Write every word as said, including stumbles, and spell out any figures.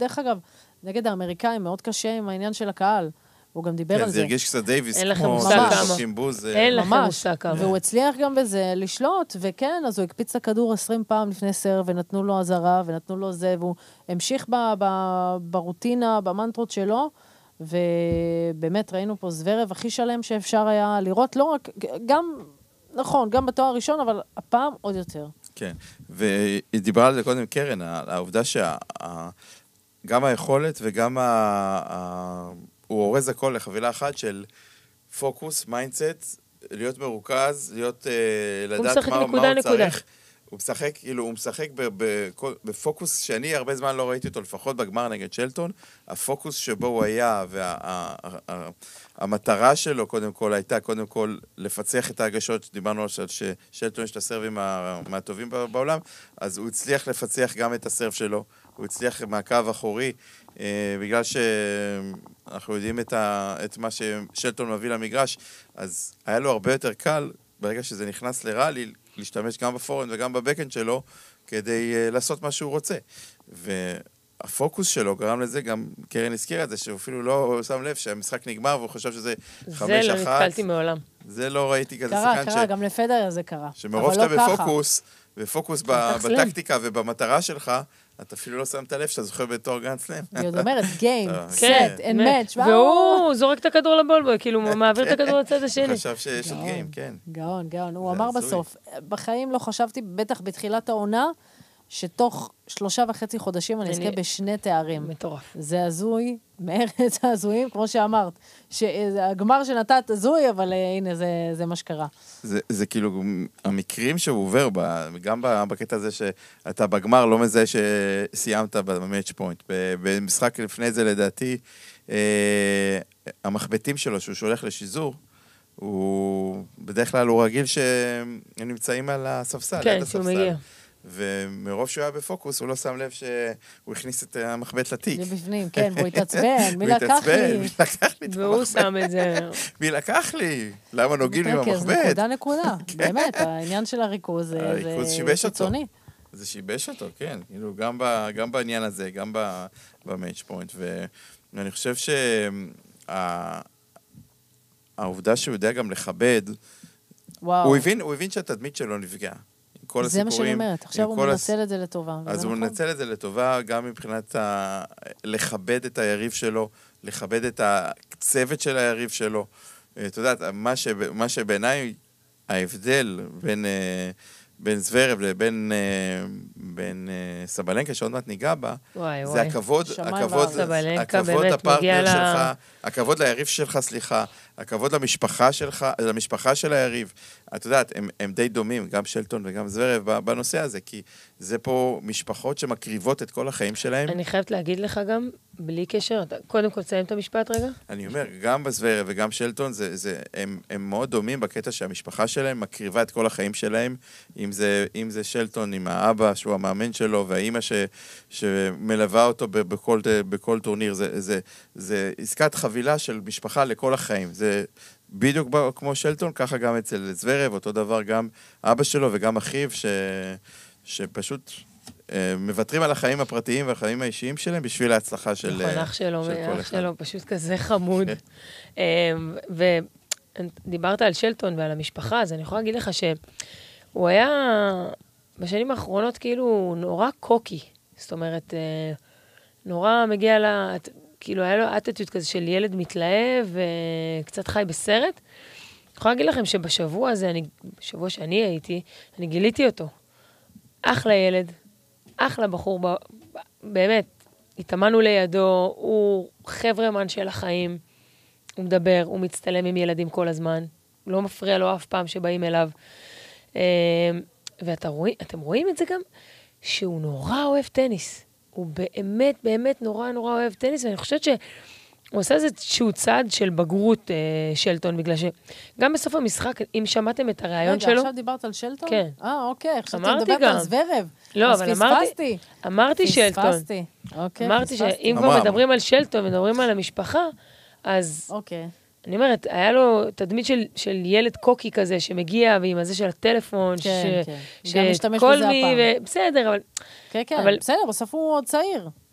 דרך אגב, נגד האמריקאים מאוד קשה עם העניין של הקהל. הוא גם דיבר על זה. כן, זה הרגיש קצת דייביס, אין לכם כמו מושג כמה. ששוקים בוז. אין לכם מושג כמה. והוא הצליח גם בזה לשלוט, וכן, אז הוא הקפיץ את הכדור עשרים פעם לפני סרב, ונתנו לו עזרה, ונתנו לו זה, והוא המשיך ברוטינה, במנטרות שלו, ובאמת ראינו פה זוורב הכי שלם שאפשר היה לראות, לא רק, גם, נכון, גם בתואר הראשון, אבל הפעם עוד יותר. כן, והיא דיברה על זה קודם קרן, העובדה שגם היכולת וגם הוא אורז הכל לחבילה אחת של פוקוס, מיינדסט, להיות מרוכז, להיות, לדעת מה הוא צריך. הוא משחק, כאילו, הוא משחק בפוקוס שאני הרבה זמן לא ראיתי אותו, לפחות בגמר נגד שלטון, הפוקוס שבו הוא היה, והמטרה שלו קודם כל הייתה, קודם כל, לפצח את ההגשות, דיברנו על ששלטון יש את הסרבים מהטובים בעולם, אז הוא הצליח לפצח גם את הסרב שלו, הוא הצליח מהקו אחורי, בגלל שאנחנו יודעים את מה ששלטון מביא למגרש, אז היה לו הרבה יותר קל, ברגע שזה נכנס לרלי, להשתמש גם בפורנד וגם בבקנד שלו, כדי uh, לעשות מה שהוא רוצה. והפוקוס שלו גרם לזה, גם קרן הזכירה את זה, שהוא אפילו לא שם לב שהמשחק נגמר, והוא חושב שזה חמש אחת. זה לא נתקלתי מעולם. זה לא ראיתי כזה קרה, שחקן קרה, ש... גם לפדר זה קרה. שמרוב שאתה בפוקוס, ופוקוס בטקטיקה ובמטרה שלך, אתה אפילו לא שמת לב שאתה זוכר בתור גרנד סלאם. היא עוד אומרת, גיים, סט, אין מאץ'. והוא זורק את הכדור לבולבוי, כאילו הוא מעביר את הכדור לצד השני. הוא חשב שיש עוד גיים, כן. גאון, גאון. הוא אמר בסוף, בחיים לא חשבתי, בטח בתחילת העונה, שתוך שלושה וחצי חודשים אני אזכה בשני תארים. מטורף. זה הזוי, מארץ הזויים, כמו שאמרת, שהגמר שנתת הזוי, אבל הנה, זה מה שקרה. זה כאילו, המקרים שהוא עובר, גם בקטע הזה שאתה בגמר לא מזהה שסיימת במאץ' פוינט. במשחק לפני זה, לדעתי, המחבטים שלו, שהוא שולח לשיזור, הוא בדרך כלל הוא רגיל שהם נמצאים על הספסל. כן, שהוא מגיע. ומרוב שהוא היה בפוקוס, הוא לא שם לב שהוא הכניס את המחבט לתיק. זה בפנים, כן, והוא התעצבן, מי לקח לי? מי לקח לי? והוא שם את זה. מי לקח לי? למה נוגעים לי במחבט? זה נקודה נקודה, באמת, העניין של הריכוז זה קיצוני. זה שיבש אותו, כן, כאילו, גם בעניין הזה, גם במאץ' פוינט, ואני חושב שהעובדה שהוא יודע גם לכבד, הוא הבין שהתדמית שלו נפגע. זה מה שאני אומרת, עכשיו הוא מנצל את זה לטובה. אז הוא מנצל את זה לטובה, גם מבחינת לכבד את היריב שלו, לכבד את הצוות של היריב שלו. אתה יודעת, מה שבעיניי ההבדל בין בין זוורב לבין בין סבלנקה, שעוד מעט ניגע בה, זה הכבוד, הכבוד, הכבוד הפרטנר שלך, הכבוד ליריב שלך, סליחה, הכבוד למשפחה שלך, למשפחה של היריב. את יודעת, הם, הם די דומים, גם שלטון וגם זוורב, בנושא הזה, כי זה פה משפחות שמקריבות את כל החיים שלהם. אני חייבת להגיד לך גם, בלי קשר, קודם כל תסיים את המשפט רגע. אני אומר, גם בזוורב וגם שלטון, זה, זה, הם, הם מאוד דומים בקטע שהמשפחה שלהם מקריבה את כל החיים שלהם, אם זה, אם זה שלטון עם האבא, שהוא המאמן שלו, והאימא ש, שמלווה אותו בכל, בכל טורניר, זה, זה, זה עסקת חבילה של משפחה לכל החיים. זה בדיוק כמו שלטון, ככה גם אצל זוורב, אותו דבר גם אבא שלו וגם אחיו, ש, שפשוט מוותרים על החיים הפרטיים והחיים האישיים שלהם בשביל ההצלחה של, נכון, אח שלו, של כל אח שלו, פשוט כזה חמוד. ודיברת על שלטון ועל המשפחה, אז אני יכולה להגיד לך שהוא היה בשנים האחרונות כאילו נורא קוקי, זאת אומרת, נורא מגיע לה, כאילו היה לו אטטיוד כזה של ילד מתלהב וקצת חי בסרט. אני יכולה להגיד לכם שבשבוע הזה, אני, בשבוע שאני הייתי, אני גיליתי אותו. אחלה ילד, אחלה בחור, באמת, התאמנו לידו, הוא חברמן של החיים, הוא מדבר, הוא מצטלם עם ילדים כל הזמן, לא מפריע לו אף פעם שבאים אליו. ואתם רואים, רואים את זה גם, שהוא נורא אוהב טניס. הוא באמת, באמת נורא נורא אוהב טניס, ואני חושבת שהוא עושה איזשהו צעד של בגרות אה, שלטון, בגלל שגם בסוף המשחק, אם שמעתם את הרעיון שלו... רגע, עכשיו דיברת על שלטון? כן. אה, אוקיי, עכשיו מדברת על זוורב. לא, אבל אמרתי, אמרתי שלטון. פספסתי. אוקיי, אמרתי שאם כבר מדברים על שלטון, מדברים על המשפחה, אז... אוקיי. אני אומרת, היה לו תדמית של, של ילד קוקי כזה, שמגיע, ועם הזה של הטלפון, כן, ש, כן. ש, גם משתמש בזה הפעם. ו... בסדר, אבל... כן, כן, אבל... בסדר, בסוף הוא עוד צעיר.